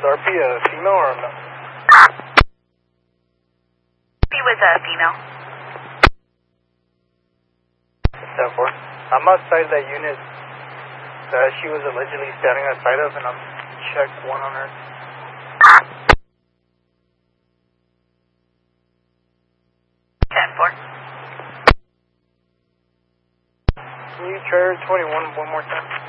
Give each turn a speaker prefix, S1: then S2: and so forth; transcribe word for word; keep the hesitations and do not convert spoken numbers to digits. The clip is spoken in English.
S1: R P a female or a male?
S2: He was a female.
S1: ten four. I'm outside that unit that she was allegedly standing outside of, and I'm check one on her.
S2: ten four.
S1: Can you try her twenty-one one more time?